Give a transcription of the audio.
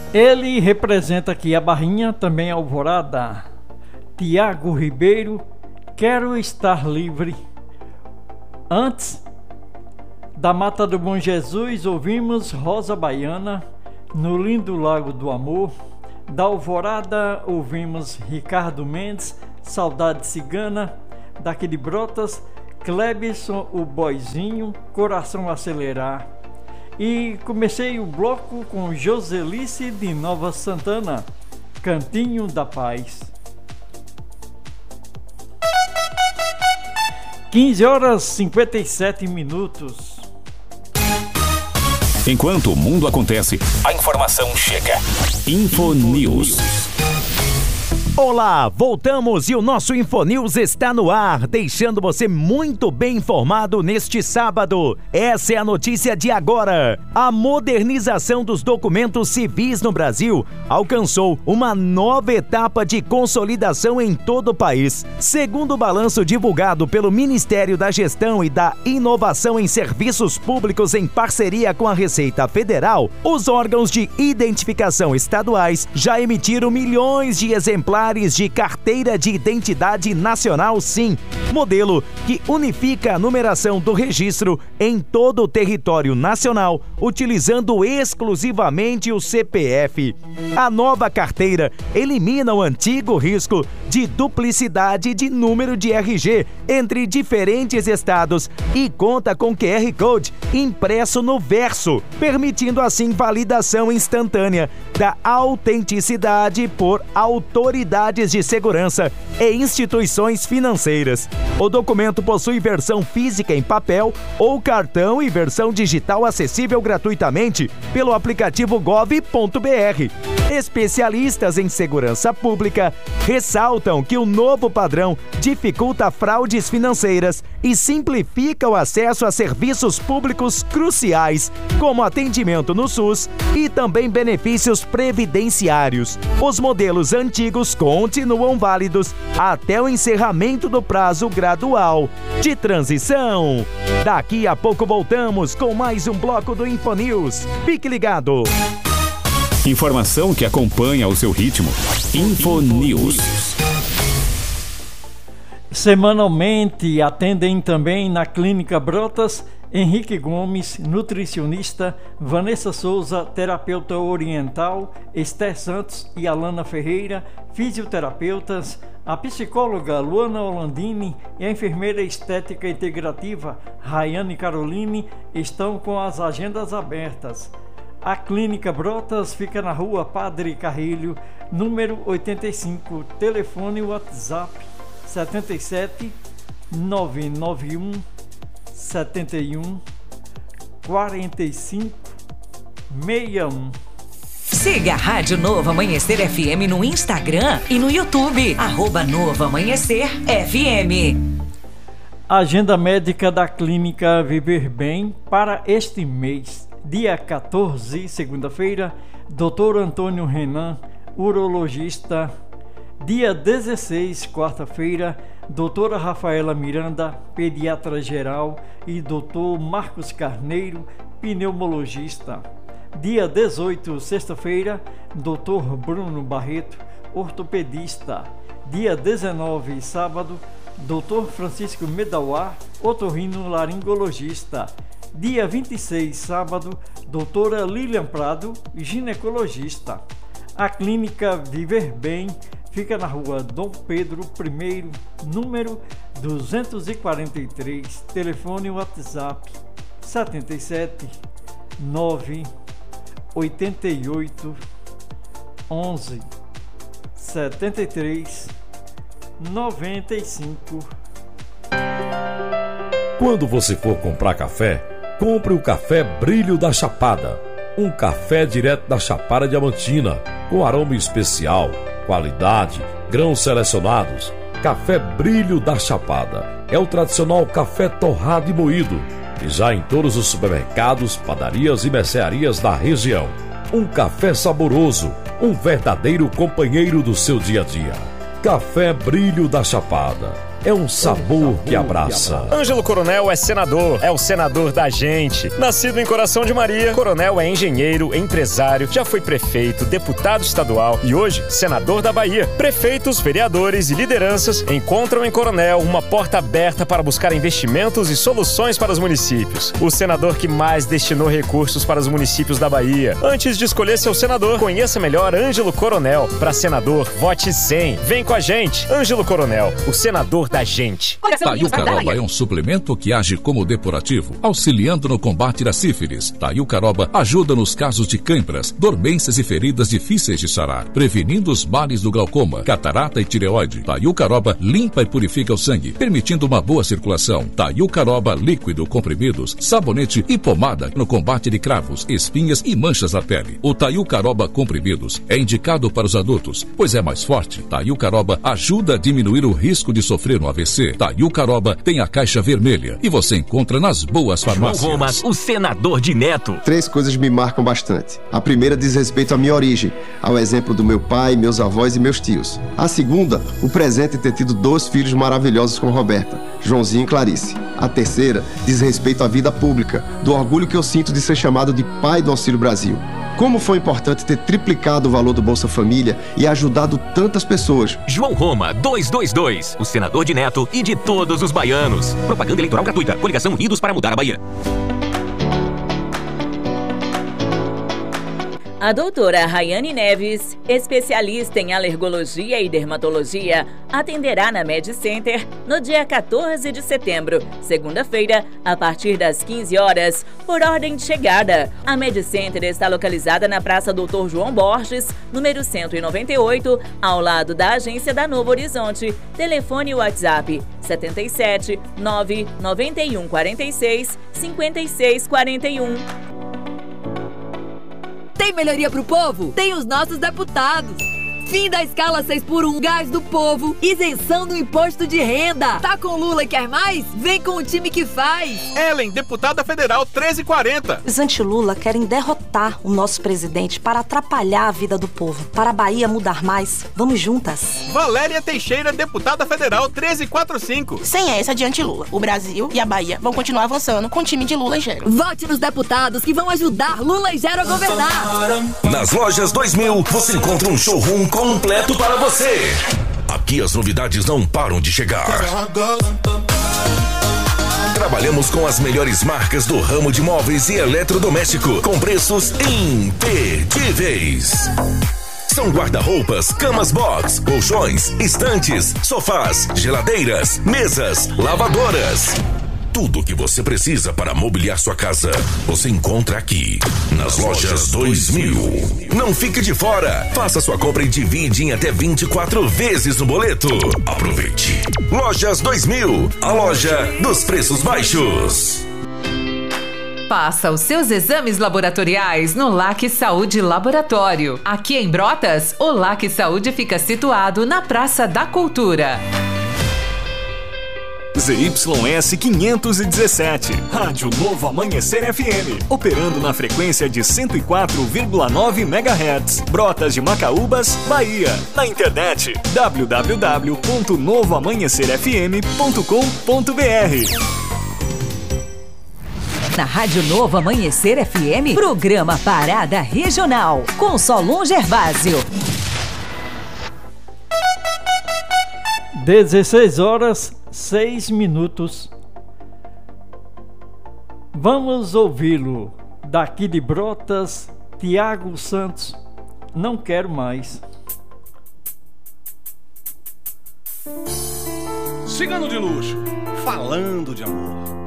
Ele representa aqui a Barrinha, também Alvorada. Tiago Ribeiro, Quero Estar Livre. Antes, da Mata do Bom Jesus, ouvimos Rosa Baiana, No Lindo Lago do Amor. Da Alvorada, ouvimos Ricardo Mendes, Saudade Cigana. Daqui de Brotas, Clebson, o Boizinho, Coração Acelerar. E comecei o bloco com Joselice de Nova Santana, Cantinho da Paz. 15h57. Enquanto o mundo acontece, a informação chega. Infonews. Olá, voltamos e o nosso Infonews está no ar, deixando você muito bem informado neste sábado. Essa é a notícia de agora. A modernização dos documentos civis no Brasil alcançou uma nova etapa de consolidação em todo o país. Segundo o balanço divulgado pelo Ministério da Gestão e da Inovação em Serviços Públicos em parceria com a Receita Federal, os órgãos de identificação estaduais já emitiram milhões de exemplares de Carteira de Identidade Nacional SIM, modelo que unifica a numeração do registro em todo o território nacional, utilizando exclusivamente o CPF. A nova carteira elimina o antigo risco de duplicidade de número de RG entre diferentes estados e conta com QR Code impresso no verso, permitindo assim validação instantânea da autenticidade por autoridades de segurança e instituições financeiras. O documento possui versão física em papel ou cartão e versão digital acessível gratuitamente pelo aplicativo gov.br. Especialistas em segurança pública ressaltam que o novo padrão dificulta fraudes financeiras e simplifica o acesso a serviços públicos cruciais, como atendimento no SUS e também benefícios previdenciários. Os modelos antigos continuam válidos até o encerramento do prazo gradual de transição. Daqui a pouco voltamos com mais um bloco do Infonews. Fique ligado! Informação que acompanha o seu ritmo. Infonews. Semanalmente atendem também na Clínica Brotas Henrique Gomes, nutricionista, Vanessa Souza, terapeuta oriental, Esther Santos e Alana Ferreira, fisioterapeutas, a psicóloga Luana Holandini e a enfermeira estética integrativa Rayane Caroline estão com as agendas abertas. A Clínica Brotas fica na Rua Padre Carrilho, número 85, telefone WhatsApp 77 991 71 45 61. Siga a Rádio Novo Amanhecer FM no Instagram e no YouTube, @Novo Amanhecer FM. Agenda médica da Clínica Viver Bem para este mês. Dia 14, segunda-feira, Dr. Antônio Renan, urologista. Dia 16, quarta-feira, doutora Rafaela Miranda, pediatra geral, e doutor Marcos Carneiro, pneumologista. Dia 18, sexta-feira, doutor Bruno Barreto, ortopedista. Dia 19, sábado, doutor Francisco Medauá, otorrinolaringologista. Dia 26, sábado, doutora Lilian Prado, ginecologista. A Clínica Viver Bem fica na Rua Dom Pedro I, número 243, telefone WhatsApp 77 9 88 11 73 95. Quando você for comprar café, compre o café Brilho da Chapada. Um café direto da Chapada Diamantina, com aroma especial, qualidade, grãos selecionados. Café Brilho da Chapada é o tradicional café torrado e moído, e já em todos os supermercados, padarias e mercearias da região. Um café saboroso, um verdadeiro companheiro do seu dia a dia. Café Brilho da Chapada. é um sabor que abraça. Ângelo Coronel é senador, é o senador da gente. Nascido em Coração de Maria, Coronel é engenheiro, empresário, já foi prefeito, deputado estadual e hoje senador da Bahia. Prefeitos, vereadores e lideranças encontram em Coronel uma porta aberta para buscar investimentos e soluções para os municípios. O senador que mais destinou recursos para os municípios da Bahia. Antes de escolher seu senador, conheça melhor Ângelo Coronel. Para senador, vote 100. Vem com a gente, Ângelo Coronel, o senador da gente. Taiu Caroba é um suplemento que age como depurativo, auxiliando no combate da sífilis. Taiu Caroba ajuda nos casos de câimbras, dormências e feridas difíceis de sarar, prevenindo os males do glaucoma, catarata e tireoide. Taiu Caroba limpa e purifica o sangue, permitindo uma boa circulação. Taiu Caroba líquido, comprimidos, sabonete e pomada no combate de cravos, espinhas e manchas na pele. O Taiu Caroba comprimidos é indicado para os adultos, pois é mais forte. Taiu Caroba ajuda a diminuir o risco de sofrer um AVC. Taiu Caroba tem a caixa vermelha e você encontra nas boas farmácias. João Roma, o senador de Neto. 3 coisas me marcam bastante. A primeira diz respeito à minha origem, ao exemplo do meu pai, meus avós e meus tios. A segunda, o presente de ter tido 2 filhos maravilhosos com Roberta, Joãozinho e Clarice. A terceira diz respeito à vida pública, do orgulho que eu sinto de ser chamado de pai do Auxílio Brasil. Como foi importante ter triplicado o valor do Bolsa Família e ajudado tantas pessoas. João Roma, 222, o senador de Neto e de todos os baianos. Propaganda eleitoral gratuita. Coligação Unidos para Mudar a Bahia. A doutora Rayane Neves, especialista em alergologia e dermatologia, atenderá na MedCenter no dia 14 de setembro, segunda-feira, a partir das 15 horas, por ordem de chegada. A MedCenter está localizada na Praça Doutor João Borges, número 198, ao lado da agência da Novo Horizonte. Telefone e WhatsApp 77 991 46 56 41. Tem melhoria pro povo? Tem os nossos deputados. Fim da escala 6x1 Gás do Povo. Isenção do imposto de renda. Tá com Lula e quer mais? Vem com o time que faz. Ellen, deputada federal 1340. Os anti-Lula querem derrotar o nosso presidente para atrapalhar a vida do povo. Para a Bahia mudar mais, vamos juntas. Valéria Teixeira, deputada federal 1345. Sem essa de anti-Lula, o Brasil e a Bahia vão continuar avançando com o time de Lula e Gero. Vote nos deputados que vão ajudar Lula e Gero a governar. Nas lojas 2000, você encontra um showroom completo para você. Aqui as novidades não param de chegar. Trabalhamos com as melhores marcas do ramo de móveis e eletrodoméstico, com preços imperdíveis. São guarda-roupas, camas box, colchões, estantes, sofás, geladeiras, mesas, lavadoras. Tudo o que você precisa para mobiliar sua casa, você encontra aqui, nas lojas 2000. Não fique de fora. Faça sua compra e divide em até 24 vezes no boleto. Aproveite. Lojas 2000, a loja dos preços baixos. Faça os seus exames laboratoriais no LAC Saúde Laboratório. Aqui em Brotas, o LAC Saúde fica situado na Praça da Cultura. ZYS 517, Rádio Novo Amanhecer FM, operando na frequência de 104,9 MHz, Brotas de Macaúbas, Bahia. Na internet, www.novoamanhecerfm.com.br. Na Rádio Novo Amanhecer FM, programa Parada Regional, com Solon Gervásio. 16h06. Vamos ouvi-lo. Daqui de Brotas, Tiago Santos. Não quero mais. Cigano de luxo, falando de amor.